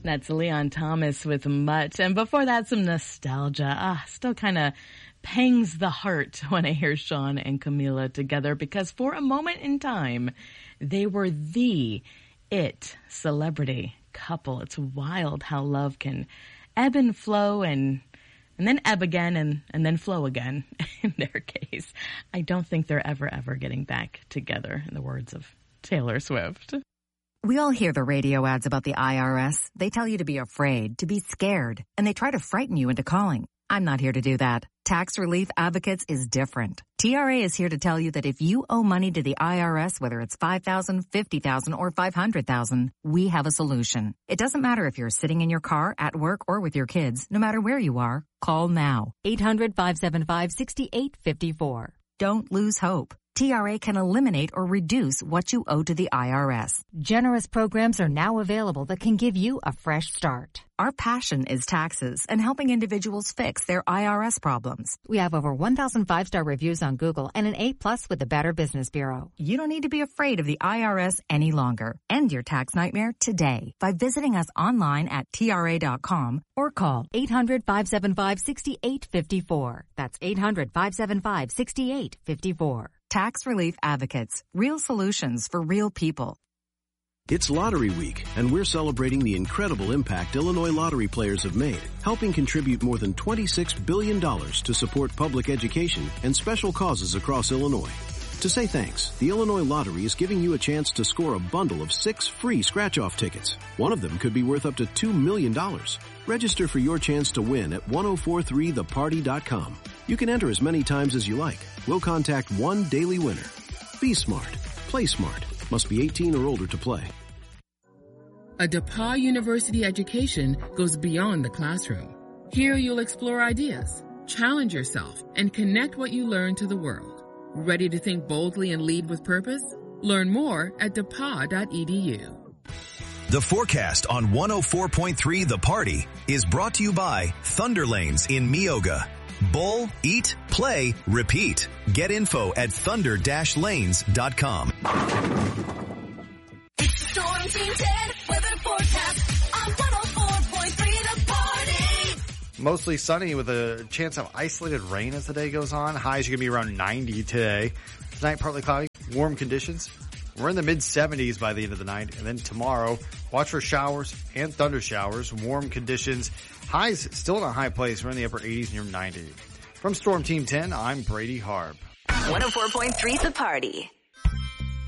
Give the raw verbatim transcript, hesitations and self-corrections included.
That's Leon Thomas with Mutt. And before that, some nostalgia. Ah, still kind of pangs the heart when I hear Sean and Camila together, because for a moment in time, they were the it celebrity couple. It's wild how love can ebb and flow and and then ebb again and, and then flow again in their case. I don't think they're ever, ever getting back together, in the words of Taylor Swift. We all hear the radio ads about the I R S. They tell you to be afraid, to be scared, and they try to frighten you into calling. I'm not here to do that. Tax Relief Advocates is different. T R A is here to tell you that if you owe money to the I R S, whether it's five thousand dollars, fifty thousand dollars, or five hundred thousand dollars, we have a solution. It doesn't matter if you're sitting in your car, at work, or with your kids. No matter where you are, call now. eight hundred, five seven five, six eight five four. Don't lose hope. T R A can eliminate or reduce what you owe to the I R S. Generous programs are now available that can give you a fresh start. Our passion is taxes and helping individuals fix their I R S problems. We have over one thousand five-star reviews on Google and an A plus with the Better Business Bureau. You don't need to be afraid of the I R S any longer. End your tax nightmare today by visiting us online at T R A dot com or call eight hundred, five seven five, six eight five four. That's eight hundred, five seven five, six eight five four. Tax Relief Advocates. Real solutions for real people. It's Lottery Week, and we're celebrating the incredible impact Illinois lottery players have made, helping contribute more than twenty-six billion dollars to support public education and special causes across Illinois. To say thanks, the Illinois Lottery is giving you a chance to score a bundle of six free scratch-off tickets. One of them could be worth up to two million dollars. Register for your chance to win at ten forty-three the party dot com. You can enter as many times as you like. We'll contact one daily winner. Be smart. Play smart. Must be eighteen or older to play. A DePauw University education goes beyond the classroom. Here you'll explore ideas, challenge yourself, and connect what you learn to the world. Ready to think boldly and lead with purpose? Learn more at D E P A U dot E D U. The forecast on one oh four point three The Party is brought to you by Thunder Lanes in Meoga. Bowl, eat, play, repeat. Get info at thunder dash lanes dot com. It's Storm Team ten weather forecast on one oh four point three The Party. Mostly sunny with a chance of isolated rain as the day goes on. Highs are going to be around ninety today. Tonight, partly cloudy, warm conditions. We're in the mid seventies by the end of the night. And then tomorrow, watch for showers and thunder showers, warm conditions. Highs still in a high place. We're in the upper eighties near ninety. From Storm Team ten, I'm Brady Harb. one oh four point three The Party.